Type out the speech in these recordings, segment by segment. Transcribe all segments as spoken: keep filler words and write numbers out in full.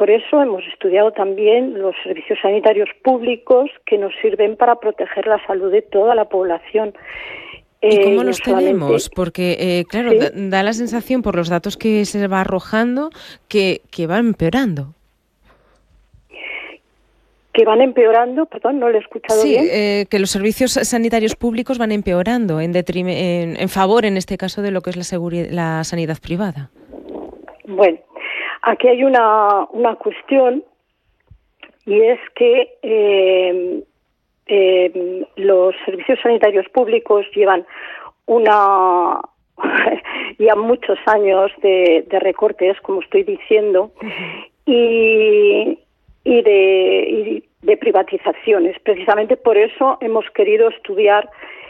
por eso hemos estudiado también los servicios sanitarios públicos que nos sirven para proteger la salud de toda la población. ¿Y Eh, cómo no los solamente... tenemos? Porque, eh, claro, ¿Sí? da, da la sensación por los datos que se va arrojando que, que va empeorando. Que van empeorando, perdón, no lo he escuchado sí, bien. Sí, eh, que los servicios sanitarios públicos van empeorando en, detrime, en, en favor, en este caso, de lo que es la, seguri- la sanidad privada. Bueno, aquí hay una, una cuestión y es que eh, eh, los servicios sanitarios públicos llevan una ya muchos años de, de recortes, como estoy diciendo, uh-huh. y y de, y de privatizaciones. Precisamente por eso hemos querido estudiar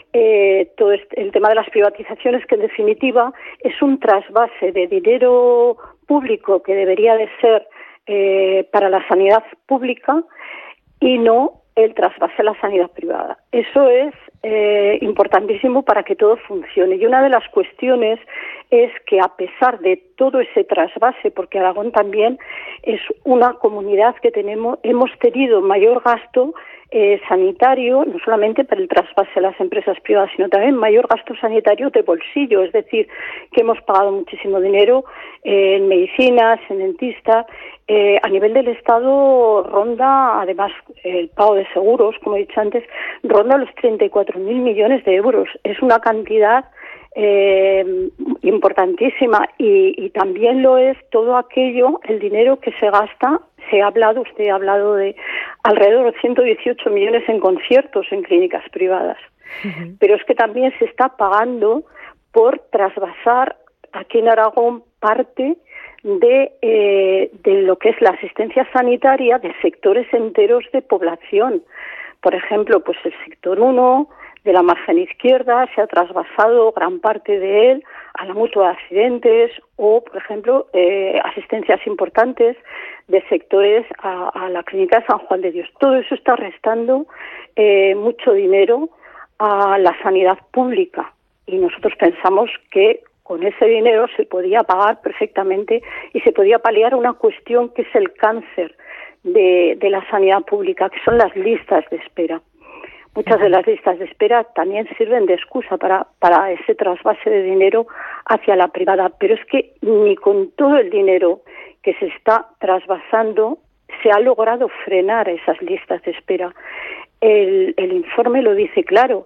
eh, todo este, el tema de las privatizaciones, que en definitiva es un trasvase de dinero público que debería de ser eh, para la sanidad pública y no el trasvase a la sanidad privada. Eso es eh, importantísimo para que todo funcione. Y una de las cuestiones es que, a pesar de todo ese trasvase, porque Aragón también es una comunidad que tenemos, hemos tenido mayor gasto eh, sanitario, no solamente para el trasvase a las empresas privadas, sino también mayor gasto sanitario de bolsillo, es decir, que hemos pagado muchísimo dinero eh, en medicinas, en dentistas. Eh, a nivel del Estado ronda, además, el pago de seguros, como he dicho antes, ronda los treinta y cuatro mil millones de euros. Es una cantidad eh, importantísima y, y también lo es todo aquello, el dinero que se gasta. Se ha hablado, usted ha hablado de alrededor de ciento dieciocho millones en conciertos en clínicas privadas. Uh-huh. Pero es que también se está pagando por trasvasar aquí en Aragón parte de, eh, de lo que es la asistencia sanitaria de sectores enteros de población. Por ejemplo, pues el sector uno de la margen izquierda se ha trasvasado gran parte de él a la mutua de accidentes o, por ejemplo, eh, asistencias importantes de sectores a, a la clínica de San Juan de Dios. Todo eso está restando eh, mucho dinero a la sanidad pública y nosotros pensamos que con ese dinero se podía pagar perfectamente y se podía paliar una cuestión que es el cáncer de, de la sanidad pública, que son las listas de espera. Muchas de las listas de espera también sirven de excusa para, para ese trasvase de dinero hacia la privada, pero es que ni con todo el dinero que se está trasvasando se ha logrado frenar esas listas de espera. El, el informe lo dice claro.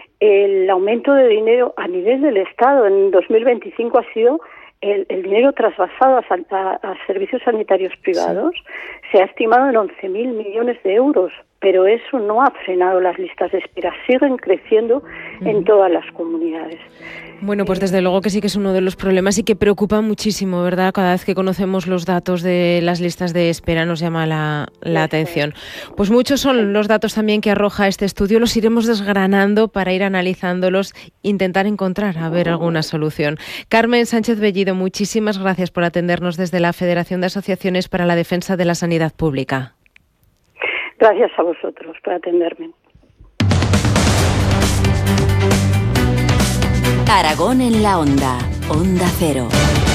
El aumento de dinero a nivel del Estado en dos mil veinticinco ha sido el, el dinero trasvasado a, a, a servicios sanitarios privados. Sí. Se ha estimado en once mil millones de euros, pero eso no ha frenado las listas de espera. Siguen creciendo uh-huh. en todas las comunidades. Bueno, pues desde luego que sí que es uno de los problemas y que preocupa muchísimo, ¿verdad? Cada vez que conocemos los datos de las listas de espera nos llama la, la atención. Pues muchos son los datos también que arroja este estudio, los iremos desgranando para ir analizándolos, intentar encontrar, a ver, alguna solución. Carmen Sánchez Bellido, muchísimas gracias por atendernos desde la Federación de Asociaciones para la Defensa de la Sanidad Pública. Gracias a vosotros por atenderme. Aragón en la Onda, Onda Cero.